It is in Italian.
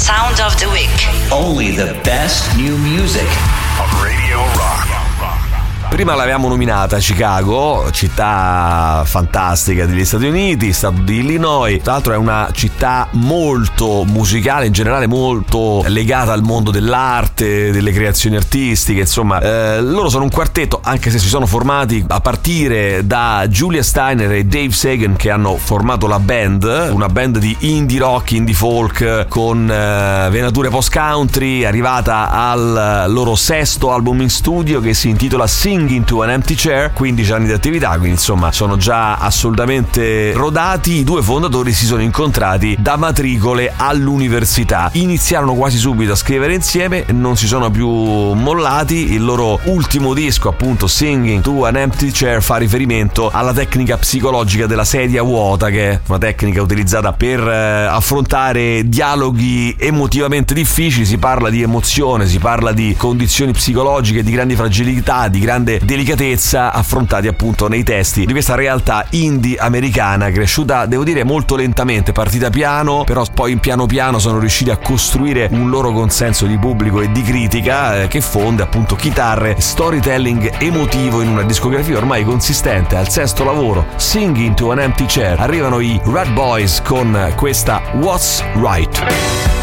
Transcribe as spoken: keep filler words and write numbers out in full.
Sound of the Week. Only the best new music on Radio Rock. Prima l'avevamo nominata Chicago, città fantastica degli Stati Uniti, stato di Illinois. Tra l'altro è una città molto musicale, in generale molto legata al mondo dell'arte, delle creazioni artistiche. Insomma, eh, loro sono un quartetto, anche se si sono formati a partire da Julia Steiner e Dave Sagan, che hanno formato la band, una band di indie rock, indie folk con eh, venature post country, arrivata al loro sesto album in studio che si intitola Singing to an Empty Chair. quindici anni di attività, quindi insomma sono già assolutamente rodati. I due fondatori si sono incontrati da matricole all'università, iniziarono quasi subito a scrivere insieme, non si sono più mollati. Il loro ultimo disco, appunto Singing to an Empty Chair, fa riferimento alla tecnica psicologica della sedia vuota, che è una tecnica utilizzata per eh, affrontare dialoghi emotivamente difficili. Si parla di emozione, si parla di condizioni psicologiche, di grandi fragilità, di grande delicatezza, affrontati appunto nei testi di questa realtà indie americana, cresciuta, devo dire, molto lentamente, partita piano, però poi piano piano sono riusciti a costruire un loro consenso di pubblico e di critica eh, che fonde appunto chitarre, storytelling emotivo in una discografia ormai consistente. Al sesto lavoro, Singing to an Empty Chair, arrivano i Red Boys con questa What's Right.